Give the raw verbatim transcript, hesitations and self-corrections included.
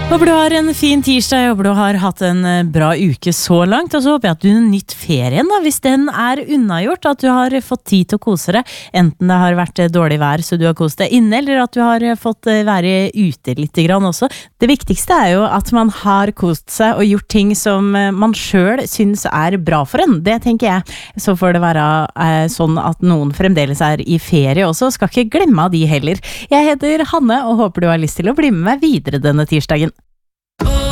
Håper du har en fin tirsdag, jeg håper du har hatt en bra uke så langt, og så håper jeg at du nytt ferien da, hvis den er unnagjort, at du har fått tid til å kose deg, enten det har vært dårlig vær så du har kost deg inne, eller at du har fått være ute litt grann også. Det viktigste er jo at man har kost seg og gjort ting som man selv synes er bra for en, det tenker jeg. Så får det være eh, sånn at noen fremdeles er i ferie også, skal ikke glemme av de heller. Jeg heter Hanne og håper du har lyst til å bli med meg videre denne tirsdagen.